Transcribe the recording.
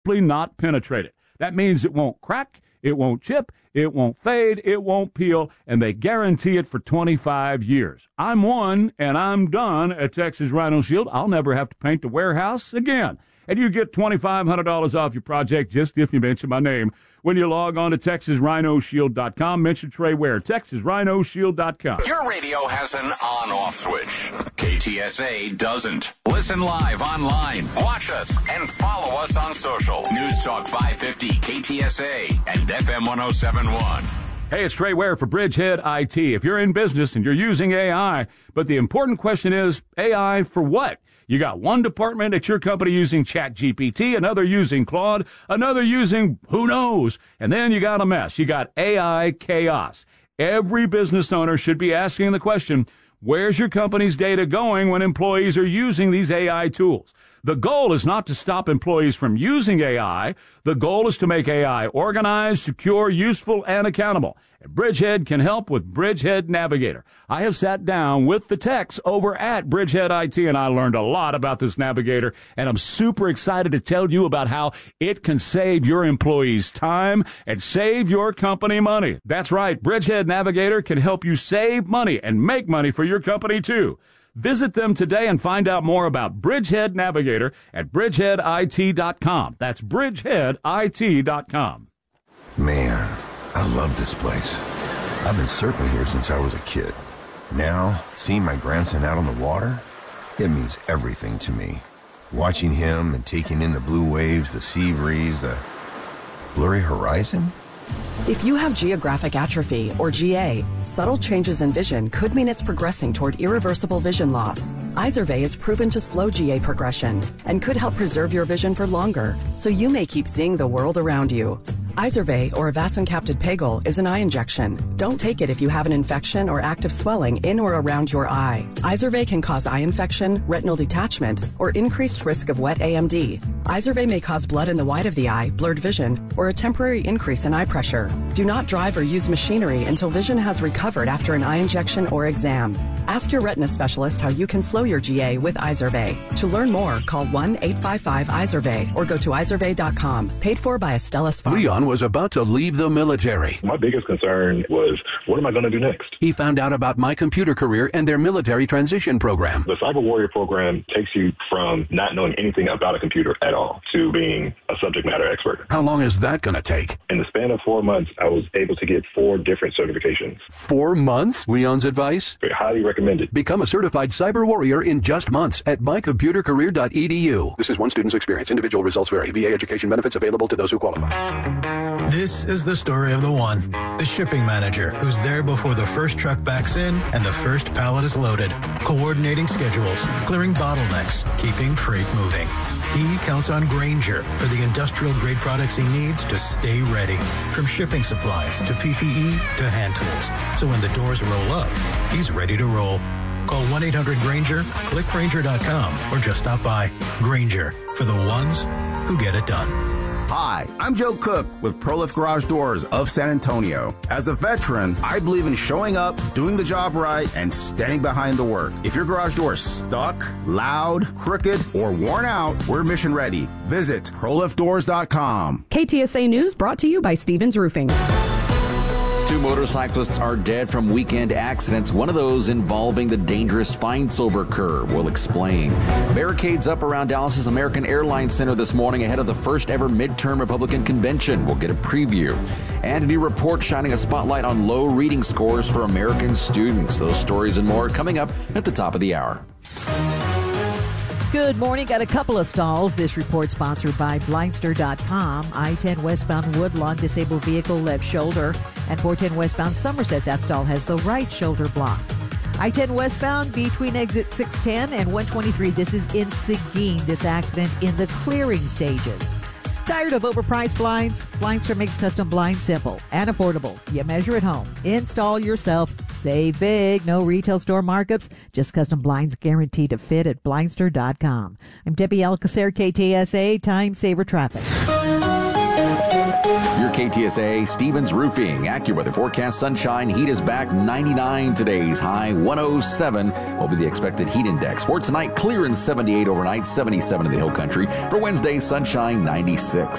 simply not penetrate it. That means it won't crack, it won't chip, it won't fade, it won't peel, and they guarantee it for 25 years. I'm one, and I'm done at Texas Rhino Shield. I'll never have to paint the warehouse again. And you get $2,500 off your project just if you mention my name when you log on to TexasRhinoShield.com. Mention Trey Ware, TexasRhinoShield.com. Your radio has an on-off switch. KTSA doesn't. Listen live online. Watch us and follow us on social. News Talk 550 KTSA and FM 1071. Hey, it's Trey Ware for Bridgehead IT. If you're in business and you're using AI, but the important question is, AI for what? You got one department at your company using ChatGPT, another using Claude, another using who knows, and then you got a mess. You got AI chaos. Every business owner should be asking the question, where's your company's data going when employees are using these AI tools? The goal is not to stop employees from using AI. The goal is to make AI organized, secure, useful, and accountable. And Bridgehead can help with Bridgehead Navigator. I have sat down with the techs over at Bridgehead IT, and I learned a lot about this Navigator, and I'm super excited to tell you about how it can save your employees time and save your company money. That's right, Bridgehead Navigator can help you save money and make money for your company, too. Visit them today and find out more about Bridgehead Navigator at bridgeheadit.com. That's bridgeheadit.com. Man, I love this place. I've been surfing here since I was a kid. Now, seeing my grandson out on the water, it means everything to me. Watching him and taking in the blue waves, the sea breeze, the blurry horizon. If you have geographic atrophy, or GA, subtle changes in vision could mean it's progressing toward irreversible vision loss. Izervay is proven to slow GA progression and could help preserve your vision for longer, so you may keep seeing the world around you. Izervay, or avacincaptad pegol, is an eye injection. Don't take it if you have an infection or active swelling in or around your eye. Izervay can cause eye infection, retinal detachment, or increased risk of wet AMD. Izervay may cause blood in the white of the eye, blurred vision, or a temporary increase in eye pressure. Do not drive or use machinery until vision has recovered after an eye injection or exam. Ask your retina specialist how you can slow your GA with Izervay. To learn more, call 1-855-IZERVAY or go to izervay.com. Paid for by Astellas Pharma. Leon was about to leave the military. My biggest concern was, what am I going to do next? He found out about My Computer Career and their military transition program. The Cyber Warrior program takes you from not knowing anything about a computer at all to being a subject matter expert. How long is that going to take? In the span of 4 months, I was able to get 4 different certifications. 4 months? Leon's advice? Highly recommended. Become a certified cyber warrior in just months at mycomputercareer.edu. This is one student's experience. Individual results vary. VA education benefits available to those who qualify. This is the story of the one, the shipping manager, who's there before the first truck backs in and the first pallet is loaded, coordinating schedules, clearing bottlenecks, keeping freight moving. He counts on Grainger for the industrial-grade products he needs to stay ready, from shipping supplies to PPE to hand tools. So when the doors roll up, he's ready to roll. Call 1-800-GRAINGER, click Grainger.com, or just stop by. Grainger, for the ones who get it done. Hi, I'm Joe Cook with ProLift Garage Doors of San Antonio. As a veteran, I believe in showing up, doing the job right, and standing behind the work. If your garage door is stuck, loud, crooked, or worn out, we're mission ready. Visit ProLiftDoors.com. KTSA News brought to you by Stevens Roofing. 2 motorcyclists are dead from weekend accidents, one of those involving the dangerous Feinsober curve. We'll explain. Barricades up around Dallas's American Airlines Center this morning ahead of the first ever midterm Republican convention. We'll get a preview. And a new report shining a spotlight on low reading scores for American students. Those stories and more coming up at the top of the hour. Good morning. Got a couple of stalls. This report sponsored by Blindster.com. I-10 westbound Woodlawn, disabled vehicle left shoulder. And 410 westbound Somerset, that stall has the right shoulder blocked. I-10 westbound between exit 610 and 123. This is in Seguin. This accident in the clearing stages. Tired of overpriced blinds? Blindster makes custom blinds simple and affordable. You measure at home. Install yourself. Save big. No retail store markups. Just custom blinds guaranteed to fit at Blindster.com. I'm Debbie Alcacer, KTSA Time Saver Traffic. Your KTSA Stevens Roofing AccuWeather forecast: sunshine, heat is back. 99 today's high, 107 will be the expected heat index. For tonight, clear and 78 overnight, 77 in the hill country. For Wednesday, sunshine, 96.